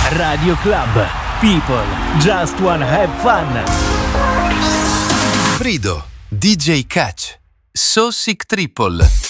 Radio Club. People just wanna have fun. Frido, DJ Catch, So Sick Triple.